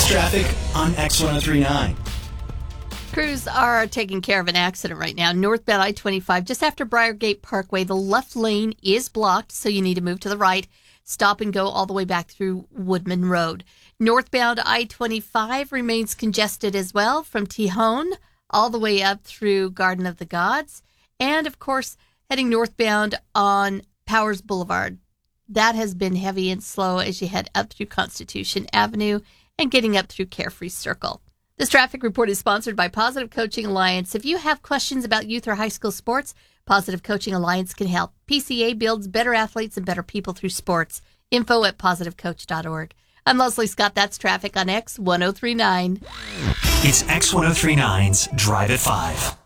traffic on X1039. Crews are taking care of an accident right now. Northbound I-25, just after Briargate Parkway, the left lane is blocked, so you need to move to the right. Stop and go all the way back through Woodman Road. Northbound I-25 remains congested as well from Tejon all the way up through Garden of the Gods. And, of course, heading northbound on Powers Boulevard. That has been heavy and slow as you head up through Constitution Avenue and getting up through Carefree Circle. This traffic report is sponsored by Positive Coaching Alliance. If you have questions about youth or high school sports, Positive Coaching Alliance can help. PCA builds better athletes and better people through sports. Info at positivecoach.org. I'm Leslie Scott. That's traffic on X1039. It's X1039's Drive at 5.